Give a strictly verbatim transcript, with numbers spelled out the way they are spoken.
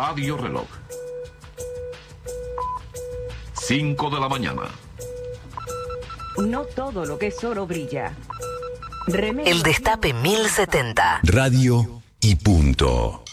Radio Reloj. cinco de la mañana. No todo lo que es oro brilla. Remedio. El Destape mil setenta. Radio y punto.